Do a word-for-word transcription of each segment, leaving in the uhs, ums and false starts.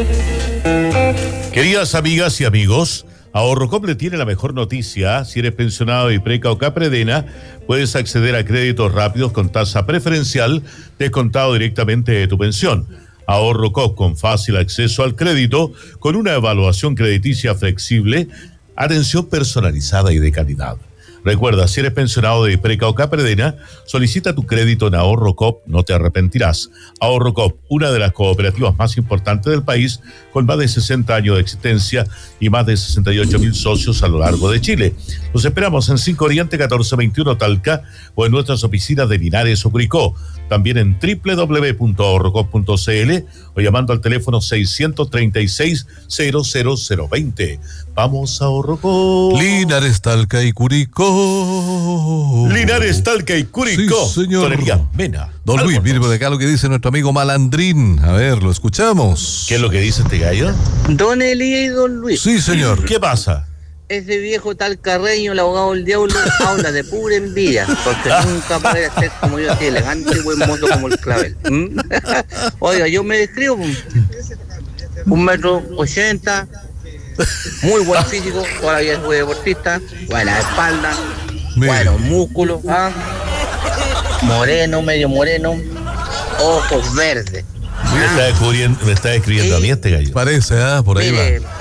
Queridas amigas y amigos, Ahorrocop le tiene la mejor noticia. Si eres pensionado de Ipreca o Capredena, puedes acceder a créditos rápidos con tasa preferencial descontado directamente de tu pensión. Ahorrocop, con fácil acceso al crédito, con una evaluación crediticia flexible, atención personalizada y de calidad. Recuerda, si eres pensionado de Ipreca o Capredena, solicita tu crédito en Ahorrocop, no te arrepentirás. Ahorrocop, una de las cooperativas más importantes del país, con más de sesenta años de existencia y más de sesenta y ocho mil socios a lo largo de Chile. Los esperamos en cinco Oriente catorce veintiuno Talca o en nuestras oficinas de Linares o Curicó. También en doble u doble u doble u punto ahorrocop punto c l o llamando al teléfono seiscientos treinta y seis cero cero cero veinte. Vamos a Ahorrocop. Linares, Talca y Curicó. Linares, Talca y Curicó. Sí, señor. Tonería Mena. Don Luis, mire por acá lo que dice nuestro amigo Malandrín. A ver, lo escuchamos. ¿Qué es lo que dice este gallo? Don Elías y don Luis. Sí, señor. ¿Qué pasa? Ese viejo talcarreño, el abogado del diablo, habla de pura envidia, porque nunca puede ser como yo, así elegante y buen mozo como el clavel. ¿Mm? Oiga, yo me describo un metro ochenta, muy buen físico, todavía soy deportista, buena espalda, buenos músculos, ¿ah? Moreno, medio moreno, ojos verdes. Me está descubriendo, me está describiendo a mí este gallo. Parece, ah, por ahí Mire, va.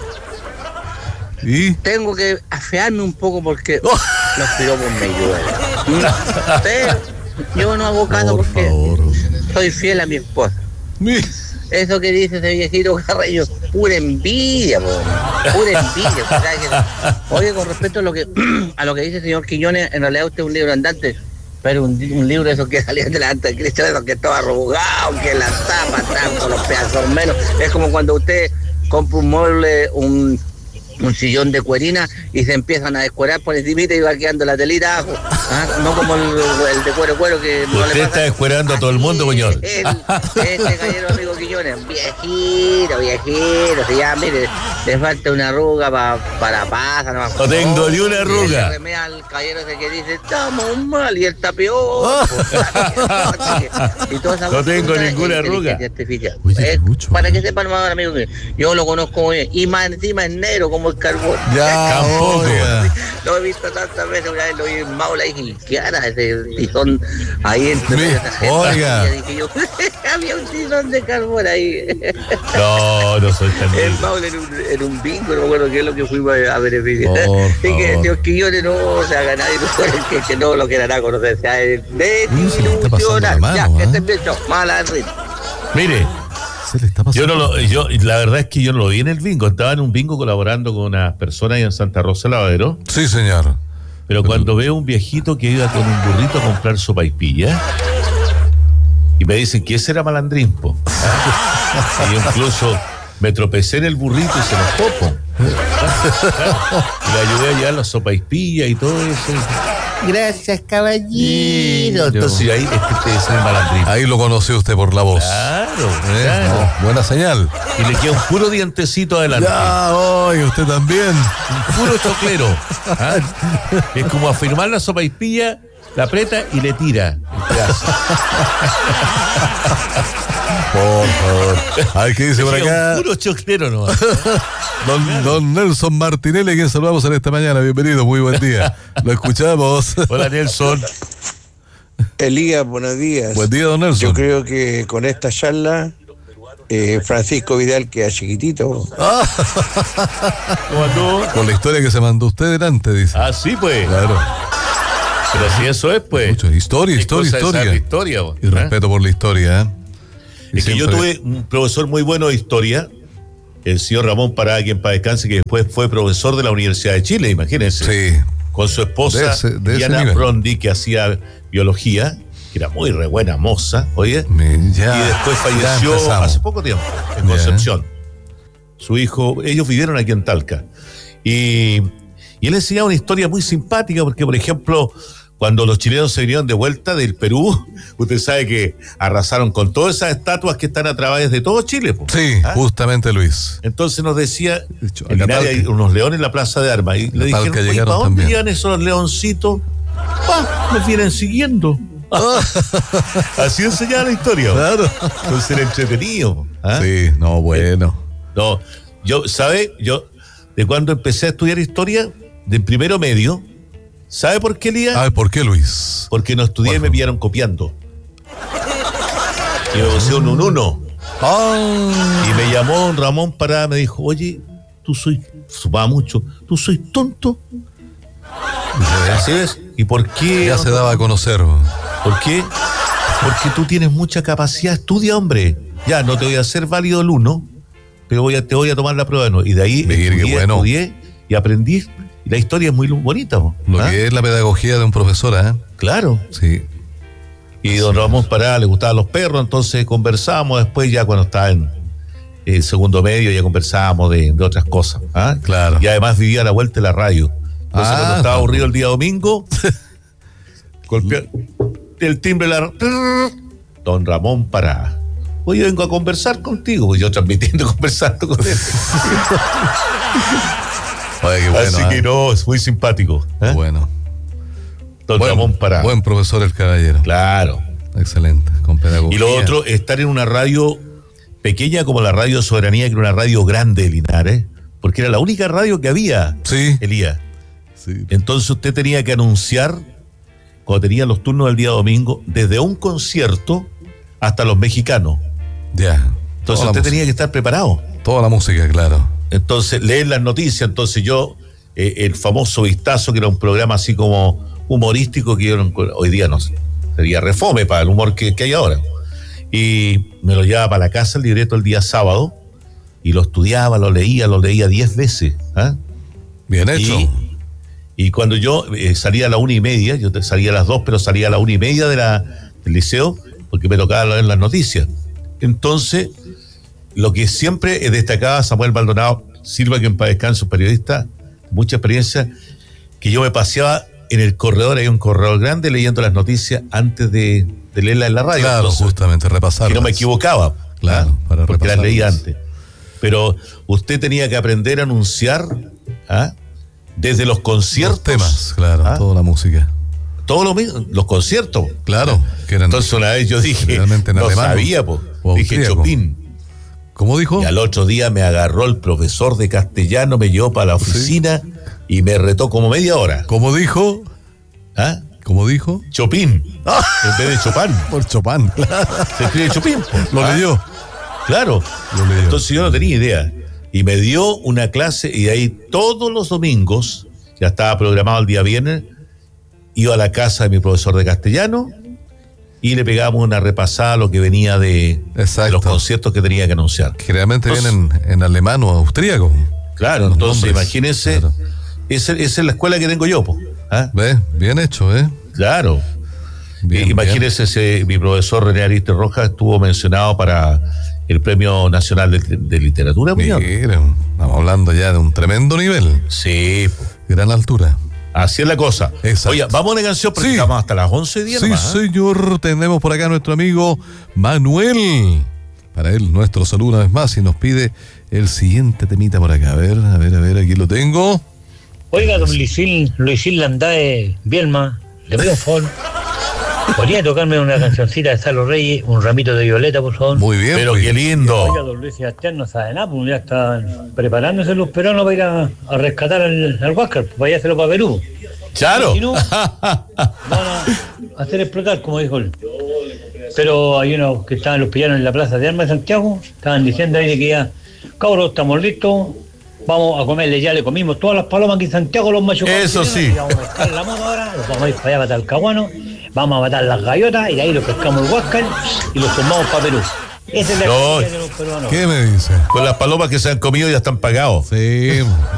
¿Y? Tengo que afearme un poco porque oh. los piropos me ayudan. Pero yo no hago caso por porque favor. soy fiel a mi esposa. Mi... Eso que dice ese viejito Carreño, pura envidia, po, pura envidia. Oye, con respecto a lo que a lo que dice el señor Quiñones, en realidad usted es un libro andante, pero un, un libro de esos que salían delante de Cristo, esos que estaba arrugado, que la tapa tanto, los pedazos menos. Es como cuando usted compra un mueble, un un sillón de cuerina y se empiezan a descuerar por encimita y va quedando la telita abajo, ¿ah? No como el, el de cuero cuero que no usted le pasa. Está descuerando a todo el mundo, señor. Este gallero amigo Quiñones, viejito, viejito, si ya, mire, le falta una arruga pa, para pasa, no, no tengo ni una arruga. Se remea al caballero ese que dice, estamos mal, y él está peor. Y toda esa no tengo ninguna arruga. Uy, eh, mucho, para que sepan más, amigo, que yo lo conozco muy bien, y más encima es negro como el carbón. Ya, tampoco. Lo he visto tantas veces, una vez lo vi en Maula y dije, ¿qué hará ese tizón ahí entre Mi, esa gente? oiga. Y dije yo, había un tizón de carbón ahí. No, no soy tan En Maula en un, en un bingo, no me acuerdo qué es lo que fuimos a beneficiar. Por Y que favor. Dios Quiñones no se haga nadie, que, que no lo querrá conocer. O sea, desilusional. Mano, Ya, ¿eh? que estén bien, chao. Mala ritmo. Mire, Se le está pasando. yo no lo, yo, la verdad es que yo no lo vi en el bingo. Estaba en un bingo colaborando con unas personas ahí en Santa Rosa Lavadero. Sí, señor. Pero cuando veo un viejito que iba con un burrito a comprar sopaipilla y me dicen que ese era Malandrín, po. ¿Ah? Y incluso me tropecé en el burrito y se enojó, po. Y le ayudé a llevar las sopaipillas y todo eso. Gracias, caballero. Entonces ahí es que usted es el Malandrín. Ahí lo conoció usted por la voz. Claro, ¿Eh? claro. No, buena señal. Y le queda un puro dientecito adelante. Ya, oye, usted también. Un puro choclero. ¿Ah? Es como afirmar la sopaipilla, la aprieta y le tira el pedazo. Por favor. A ver qué dice por acá. Un puro choclero nomás. Don, don Nelson Martinelli, que saludamos en esta mañana. Bienvenido, muy buen día. Lo escuchamos. Hola, Nelson. Elías, buenos días. Buen día, don Nelson. Yo creo que con esta charla, eh, Francisco Vidal queda chiquitito. Ah, ¿Cómo andó? con la historia que se mandó usted delante, dice. Ah, sí, pues. Claro. Pero si eso es, pues. Mucho. Historia, Es historia, cosa de historia. saber historia, vos, Y ¿eh? respeto por la historia, ¿eh? Y Es que yo siempre- tuve un profesor muy bueno de historia, el señor Ramón Parada, quien para descanse, que después fue profesor de la Universidad de Chile, imagínense. Sí. Con su esposa, De ese- de ese Diana nivel. Brondi, que hacía biología, que era muy re buena moza, oye. Me- ya, y después ya falleció empezamos. hace poco tiempo, en Ya. Concepción. Su hijo, ellos vivieron aquí en Talca. Y, y él enseñaba una historia muy simpática, porque, por ejemplo, cuando los chilenos se vinieron de vuelta del Perú, usted sabe que arrasaron con todas esas estatuas que están a través de todo Chile. Po. Sí, ¿Ah? justamente, Luis. Entonces nos decía, De hecho, en acá Linares hay Talca- unos leones en la Plaza de Armas. Y le Talca dijeron, "Oye, llegaron ¿para dónde también". llegan esos leoncitos? Ah, nos vienen siguiendo. Así enseñaba la historia. Claro. Entonces era entretenido. ¿Ah? Sí, no, bueno. No, yo, ¿sabe? Yo, de cuando empecé a estudiar historia, de primero medio, ¿sabe por qué, Elías? Ah, ¿por qué, Luis? Porque no estudié y me pillaron copiando. Y me pusieron un uno. Ah. Y me llamó don Ramón Parada, me dijo, oye, tú soy, sumaba mucho, tú soy tonto. ¿Así ves? ¿Y por qué? Ya se daba a conocer. ¿Por qué? Porque tú tienes mucha capacidad, estudia, hombre. Ya, no te voy a hacer válido el uno, pero voy a, te voy a tomar la prueba de nuevo. Y de ahí Mire, estudié, qué bueno. estudié y aprendí. Y la historia es muy bonita. ¿Ah? Lo que es la pedagogía de un profesor, ¿eh? Claro. Sí. Y don Ramón Parada le gustaban los perros, entonces conversábamos después ya cuando estaba en eh, segundo medio, ya conversábamos de, de otras cosas. ¿Ah? Claro. Y además vivía a la vuelta de la radio. Entonces Ah, cuando estaba no. aburrido el día domingo, golpeaba el timbre de la... Don Ramón Parada. Hoy vengo a conversar contigo, pues yo transmitiendo, conversando con él. Oye, qué bueno. Así ¿eh? que no, es muy simpático. ¿eh? Bueno. Don Buen, Ramón Parada. buen profesor el caballero. Claro. Excelente, con pedagogía. Y lo otro, estar en una radio pequeña como la Radio Soberanía, que era una radio grande de Linares, porque era la única radio que había, Sí. Elías. Sí. Entonces usted tenía que anunciar, cuando tenía los turnos del día domingo, desde un concierto hasta los mexicanos. Ya. Entonces Toda la usted música. tenía que estar preparado. Toda la música, claro. Entonces, leer las noticias. Entonces yo, eh, el famoso Vistazo, que era un programa así como humorístico, que yo no- hoy día no sé, sería refome para el humor que, que hay ahora. Y me lo llevaba para la casa el libreto el día sábado, y lo estudiaba, lo leía, lo leía diez veces. ¿Ah? Bien hecho. Y, y cuando yo eh, salía a la una y media, yo te- salía a las dos, pero salía a la una y media de la, del liceo, porque me tocaba leer las noticias. Entonces, lo que siempre eh, destacaba Samuel Maldonado, Silva, que en paz descanse, un periodista, mucha experiencia, que yo me paseaba en el corredor, hay un corredor grande, leyendo las noticias antes de, de leerlas en la radio. Claro, Entonces, justamente, repasar. que no me equivocaba. Claro, ¿ah? para porque las leía repasarlas. antes. Pero usted tenía que aprender a anunciar, ¿ah? desde los conciertos. Los temas, claro, ¿ah? toda la música. Todo lo mismo, los conciertos. Claro, que eran Entonces una vez yo dije, generalmente en no alemán sabía, po. o Dije austríaco. Chopin. ¿Cómo dijo? Y al otro día me agarró el profesor de castellano, me llevó para la oficina y me retó como media hora. ¿Cómo dijo? ¿Ah? ¿Cómo dijo? Chopin, en vez de Chopin. Por Chopin, claro. Se escribe Chopin. po. Lo ¿Ah? leyó. Claro. Lo leyó. Entonces yo no tenía idea. Y me dio una clase, y de ahí todos los domingos, ya estaba programado el día viernes, iba a la casa de mi profesor de castellano y le pegábamos una repasada a lo que venía de, Exacto. de los conciertos que tenía que anunciar. Generalmente Entonces- vienen en alemán o austríaco. Claro, Los entonces nombres, imagínense, claro. esa, esa es la escuela que tengo yo, po. ¿Ah? ¿Ves? Bien hecho, ¿eh? Claro. Bien, Eh, imagínense, ese, mi profesor René Ariste Rojas estuvo mencionado para el Premio Nacional de, de Literatura. bien. señor. Mira, estamos hablando ya de un tremendo nivel. Sí, po. Gran altura. Así es la cosa. Exacto. Oye, vamos a una canción porque Sí. estamos hasta las once días. Sí, señor. Tenemos por acá a nuestro amigo Manuel. Para él, nuestro saludo una vez más y nos pide el siguiente temita por acá. A ver, a ver, a ver, aquí lo tengo. Oiga, don Luisín, Luisín Landae Bielma, le pido un favor. ¿Podría tocarme una cancioncita de Salo Reyes, un ramito de violeta, por favor? Muy bien. Pero pues. qué lindo. Oiga, don Luis Sebastián no sabe nada, pues ya están preparándose los peruanos para ir a, a rescatar al, al Huáscar, pues, para llevárselo para Perú. Claro. Si no, van a hacer explotar, como dijo él. Pero hay unos que estaban los pillaron en la Plaza de Armas de Santiago, estaban diciendo ahí de que ya, cabros, estamos listos, vamos a comerle, ya le comimos todas las palomas aquí en Santiago, los machos. Eso sí. Y vamos a pescar la moto ahora, los vamos a ir para allá para Talcahuano, vamos a matar las gaviotas y de ahí los pescamos el Huáscar y los tomamos para Perú. Esa es la No. historia de los peruanos. ¿Qué me dice? Con las palomas que se han comido ya están pagados. Sí.